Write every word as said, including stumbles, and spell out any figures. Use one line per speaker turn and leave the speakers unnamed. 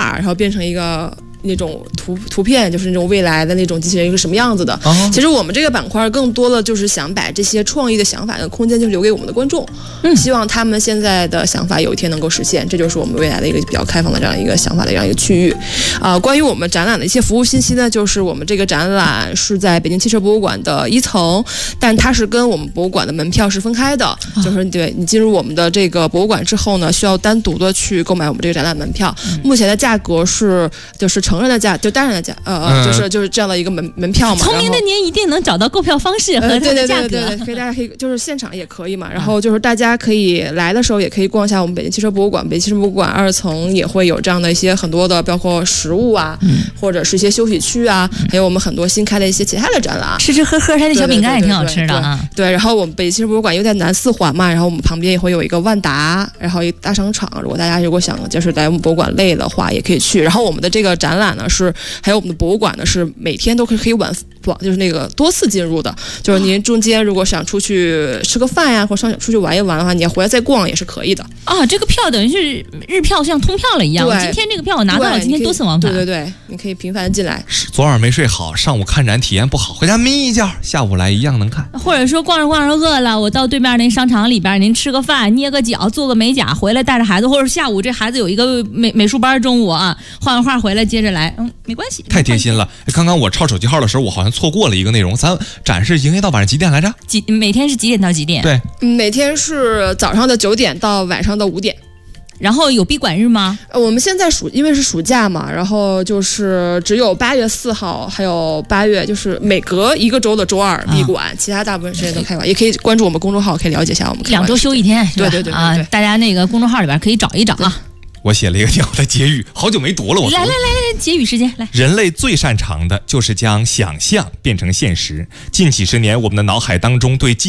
画，然后变成一个。那种图图片，就是那种未来的那种机器人一个什么样子的。哦、其实我们这个板块更多的就是想把这些创意的想法跟空间，就留给我们的观众。嗯，希望他们现在的想法有一天能够实现，这就是我们未来的一个比较开放的这样一个想法的这样一个区域。啊、呃，关于我们展览的一些服务信息呢，就是我们这个展览是在北京汽车博物馆的一层，但它是跟我们博物馆的门票是分开的。哦、就是对你进入我们的这个博物馆之后呢，需要单独的去购买我们这个展览门票。嗯、目前的价格是就是。成人的价就单人的价，呃呃，就是就是这样的一个门门票嘛。
聪明的您一定能找到购票方式和它的价格。
呃、对对对对对，可以大家可以就是现场也可以嘛。然后就是大家可以来的时候也可以逛一下我们北京汽车博物馆，北京汽车博物馆二层也会有这样的一些很多的，包括食物啊，嗯、或者是一些休息区啊，嗯、还有我们很多新开的一些其他的展览。
吃吃喝喝，它的小饼干也挺好吃的啊。
对，然后我们北京汽车博物馆又在南四环嘛，然后我们旁边也会有一个万达，然后一个大商场。如果大家如果想就是来我们博物馆累的话，也可以去。然后我们的这个展览呢是。还有我们的博物馆呢，是每天都可以可以晚晚就是那个多次进入的，就是您中间如果想出去吃个饭呀，或者上出去玩一玩的话，你要回来再逛也是可以的。
啊，这个票等于是日票，像通票了一样。我今天这个票我拿到了，今天多次往返。
对对对，你可以频繁的进来。
昨晚没睡好，上午看展体验不好，回家眯一觉，下午来一样能看。
或者说逛着逛着饿了，我到对面那商场里边，您吃个饭，捏个脚，做个美甲，回来带着孩子，或者下午这孩子有一个美美术班，中午啊画完画回来接着来，嗯，没关系。
太贴心了！刚刚我抄手机号的时候，我好像错过了一个内容。咱展示营业到晚上几点来着？
几每天是几点到几点？
对，
每天是早上的九点到晚上的五点。
然后有闭馆日吗？
呃，我们现在暑因为是暑假嘛，然后就是只有八月四号还有八月，就是每隔一个周的周二闭馆，啊、其他大部分时间都开馆。也可以关注我们公众号，可以了解一下我们
两周休一天，
对对 对, 对, 对
啊，大家那个公众号里边可以找一找啊。
我写了一个挺好的结语，好久没读了。我
来来来来，结语时间来。
人类最擅长的就是将想象变成现实。近几十年，我们的脑海当中对